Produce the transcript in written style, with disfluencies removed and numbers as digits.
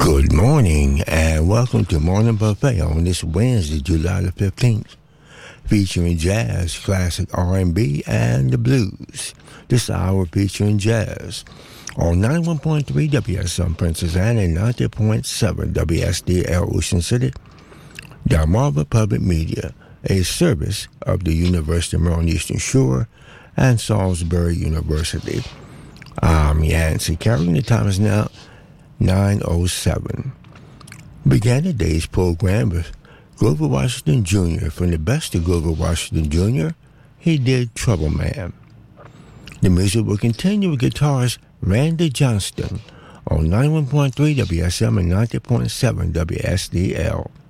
Good morning and welcome to Morning Buffet on this Wednesday, July the 15th, featuring jazz, classic R&B, and the blues. This hour featuring jazz on 91.3 WSM Princess Anne and 90.7 WSDL Ocean City, Delmarva Public Media, a service of the University of Maryland Eastern Shore and Salisbury University. I'm Yancey Carey. The time is now 9:07. Began today's program with Grover Washington Jr. From the best of Grover Washington Jr., he did Trouble Man. The music will continue with guitarist Randy Johnston on 91.3 WSM and 90.7 WSDL.